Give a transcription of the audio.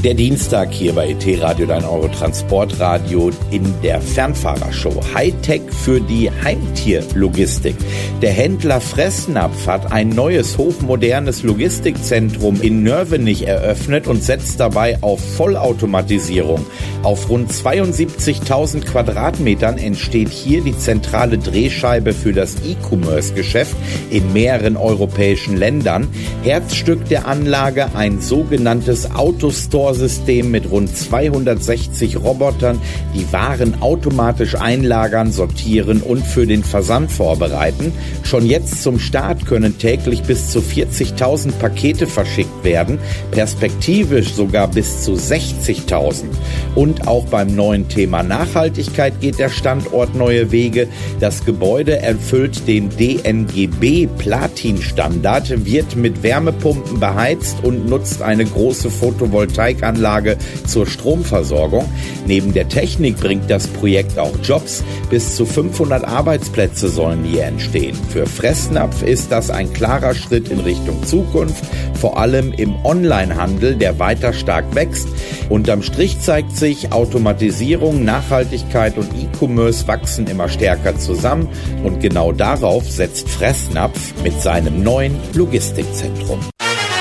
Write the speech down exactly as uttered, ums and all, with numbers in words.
Der Dienstag hier bei E T Radio, dein Eurotransportradio in der Fernfahrershow. Hightech für die Heimtierlogistik. Der Händler Fressnapf hat ein neues, hochmodernes Logistikzentrum in Nörvenich eröffnet und setzt dabei auf Vollautomatisierung. Auf rund zweiundsiebzigtausend Quadratmetern entsteht hier die zentrale Drehscheibe für das E-Commerce-Geschäft in mehreren europäischen Ländern. Herzstück der Anlage ein sogenanntes Autostore System mit rund zweihundertsechzig Robotern, die Waren automatisch einlagern, sortieren und für den Versand vorbereiten. Schon jetzt zum Start können täglich bis zu vierzigtausend Pakete verschickt werden, perspektivisch sogar bis zu sechzigtausend. Und auch beim neuen Thema Nachhaltigkeit geht der Standort neue Wege. Das Gebäude erfüllt den D N G B-Platin-Standard, wird mit Wärmepumpen beheizt und nutzt eine große Photovoltaikanlage zur Stromversorgung. Neben der Technik bringt das Projekt auch Jobs. Bis zu fünfhundert Arbeitsplätze sollen hier entstehen. Für Fressnapf ist das ein klarer Schritt in Richtung Zukunft, vor allem im Onlinehandel, der weiter stark wächst. Unterm Strich zeigt sich, Automatisierung, Nachhaltigkeit und E-Commerce wachsen immer stärker zusammen und genau darauf setzt Fressnapf mit seinem neuen Logistikzentrum.